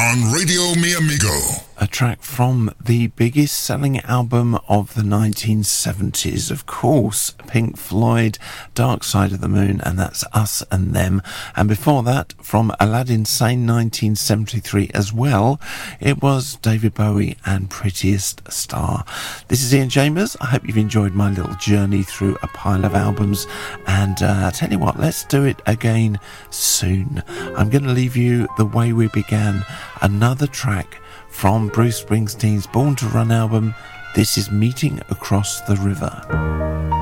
on Radio Mi Amigo. A track from the biggest selling album of the 1970s, of course, Pink Floyd, Dark Side of the Moon, and that's Us and Them. And before that, from Aladdin Sane 1973 as well, it was David Bowie and Prettiest Star. This is Ian Chambers. I hope you've enjoyed my little journey through a pile of albums, and I tell you what, let's do it again soon. I'm going to leave you the way we began, another track from Bruce Springsteen's Born to Run album. This is Meeting Across the River.